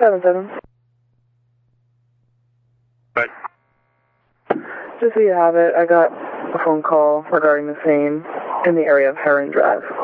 7-7. Right. Just so you have it, I got a phone call regarding the same in the area of Heron Drive.